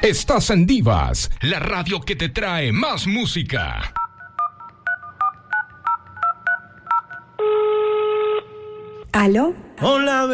Estás en Divas, la radio que te trae más música. ¿Aló? Hola,